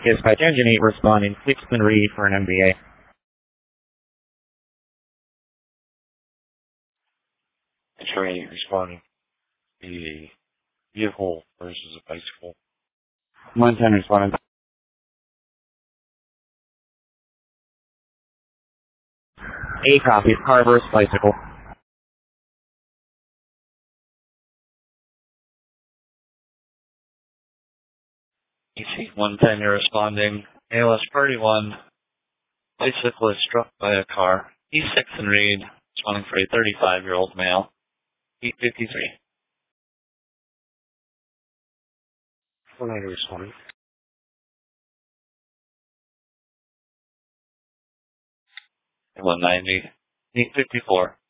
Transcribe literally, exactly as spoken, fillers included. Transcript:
Dispatch Engine eight responding. Flixman Reed for an M B A. X-ray eight responding. A vehicle versus a bicycle. one ten responding. A copy. Car versus bicycle. E C one ten, you're responding. A L S Party one. Bicycle is struck by a car. E six and Reed, responding for a thirty-five-year-old male. eight fifty-three. four ninety responding. one ninety. eight fifty-four.